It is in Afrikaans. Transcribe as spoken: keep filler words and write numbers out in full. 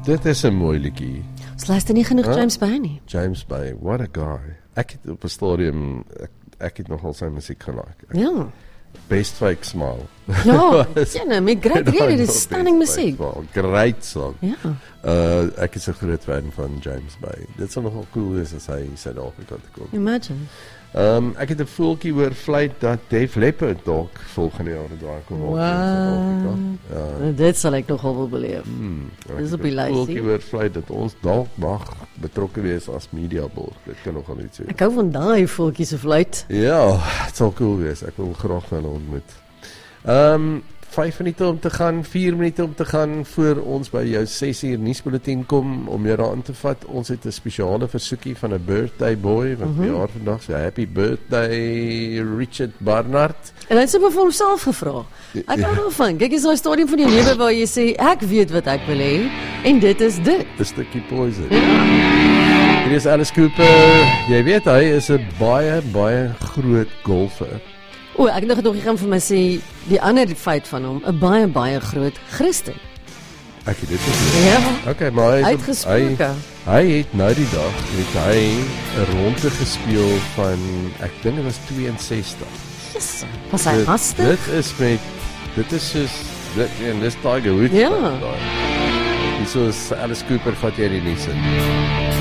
Dit is 'n mooi liedjie. Ons luister nie genoeg Huh? James Bay nie. James Bay, what a guy. Ek het op 'n stadium, ek, ek het nogal sy musiek gelike. Ek- Ja. Best Fake Smile. Ja, Was- ja, nee, met great I rede, dit know is stunning Best Fake musiek. Smile. Great song. Ja. Uh, ek is 'n groot fan van James Bay. Dit sal nogal cool wees as hy Suid-Afrika toe kom. Imagine. Um, ek het 'n voeltjie oor fluit dat Def Leppard dalk volgende jaar daar kom op in Suid-Afrika. Ja. Nou, dit sal ek nogal wil beleef. Hmm, ek Dis het op die 'n lysie. voeltjie oor fluit dat ons dalk mag betrokke wees as mediaborg. Dit kan nogal iets wees. Ek hou van daai voeltjies of luid. Ja, dit sal cool wees. Ek wil graag hulle ontmoet. Ehm um, vyf minute om te gaan, vier minute om te gaan voor ons by jou ses uur nuusbulletin kom om jou daarin te vat. Ons het 'n spesiale versoekie van 'n birthday boy wat Mhm. verjaar vandag. So happy birthday Richard Barnard. En hy het sommer vir homself gevra. Ek hou daarvan. Kyk, is daai stadium van jou lewe waar jy sê ek weet wat ek wil hê en dit is dit. 'n Stukkie poison. Ja. Hier is Alice Cooper. Jy weet hy is 'n baie baie groot golfer. O, ek het nog gaan vir my sê die ander feit van hom, 'n baie baie groot Christen. Ek het dit gesien. Ja. Okay, maar hy is- Uitgesproke. Hy, hy het nou die dag het hy 'n ronde gespeel van ek dink dit was tweeënsestig. Yes. Was hy Dit- hastig? Dit is met dit is soos dit en dis Tiger Woods. Ja. Hier is Alice Cooper vat jy die nuus in.